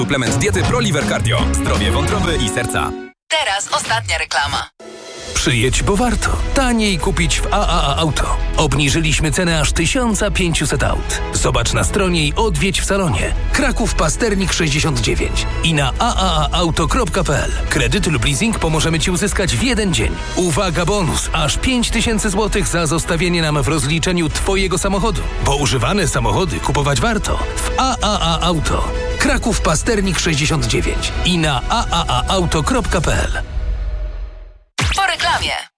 Suplement diety ProLiver Cardio. Zdrowie wątroby i serca. Teraz ostatnia reklama. Przyjedź, bo warto. Taniej kupić w AAA Auto. Obniżyliśmy cenę aż 1500 aut. Zobacz na stronie i odwiedź w salonie. Kraków Pasternik 69 i na aaauto.pl. Kredyt lub leasing pomożemy Ci uzyskać w jeden dzień. Uwaga, bonus! Aż 5000 zł za zostawienie nam w rozliczeniu Twojego samochodu. Bo używane samochody kupować warto w AAA Auto. Kraków Pasternik 69 i na aaauto.pl. Po reklamie.